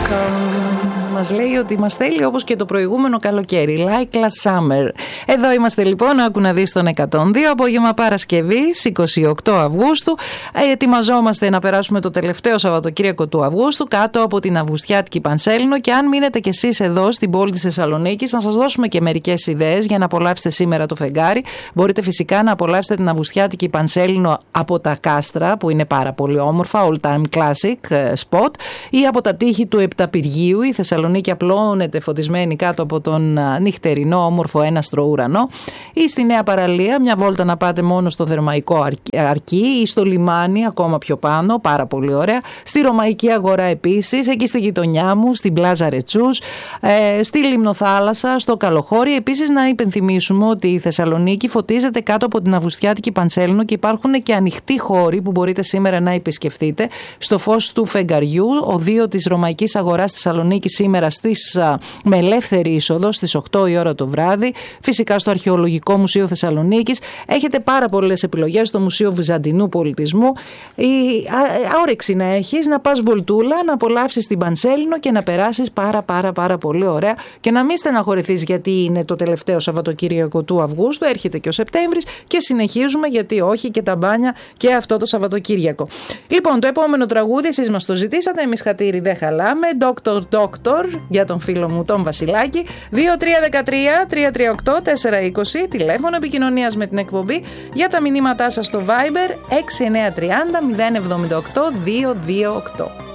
Μας λέει ότι μας θέλει όπως και το προηγούμενο καλοκαίρι. Like last summer. Εδώ είμαστε λοιπόν, άκου να δεις τον 102, απόγευμα Παρασκευής, 28 Αυγούστου. Ετοιμαζόμαστε να περάσουμε το τελευταίο Σαββατοκύριακο του Αυγούστου κάτω από την Αυγουστιάτικη Πανσέλινο. Και αν μείνετε κι εσείς εδώ στην πόλη της Θεσσαλονίκης, να σας δώσουμε και μερικές ιδέες για να απολαύσετε σήμερα το φεγγάρι. Μπορείτε φυσικά να απολαύσετε την Αυγουστιάτικη Πανσέλινο από τα κάστρα, που είναι πάρα πολύ όμορφα, all time classic spot, ή από τα τείχη του Επταπυργίου. Η Θεσσαλονίκη απλώνεται φωτισμένη κάτω από τον νυχτερινό όμορφο έναστρο ουρανό, ή στη Νέα Παραλία, μια βόλτα να πάτε μόνο στο Θερμαϊκό Αρκή, ή στο λιμάνι ακόμα πιο πάνω, πάρα πολύ ωραία. Στη Ρωμαϊκή Αγορά επίσης, εκεί στη γειτονιά μου, στην Πλάζα Ρετσούς, στη Λιμνοθάλασσα, στο Καλοχώρι. Επίσης να υπενθυμίσουμε ότι η Θεσσαλονίκη φωτίζεται κάτω από την Αυγουστιάτικη Πανσέλινο και υπάρχουν και ανοιχτοί χώροι που μπορείτε σήμερα να επισκεφτείτε. Στο φως του φεγγαριού, οδείο της Ρωμαϊκής Αγοράς Θεσσαλονίκη σήμερα με ελεύθερη είσοδο στις 8 η ώρα το βράδυ. Φυσικά στο Αρχαιολογικό Μουσείο Θεσσαλονίκης. Έχετε πάρα πολλές επιλογές στο Μουσείο Βυζαντινού Πολιτισμού. Η όρεξη να έχεις να πας βολτούλα, να απολαύσεις την Πανσέλινο και να περάσεις πάρα πολύ ωραία και να μην στεναχωρηθείς γιατί είναι το τελευταίο Σαββατοκύριακο του Αυγούστου. Έρχεται και ο Σεπτέμβρης και συνεχίζουμε, γιατί όχι, και τα μπάνια και αυτό το Σαββατοκύριακο. Λοιπόν, το επόμενο τραγούδι εσείς μας το ζητήσατε, εμείς χατήρι δεν χαλάμε. Doctor για τον φίλο μου τον Βασιλάκη. 2313-338-420, τηλέφωνο επικοινωνίας με την εκπομπή. Για τα μηνύματά σας στο Viber 6930 078 228.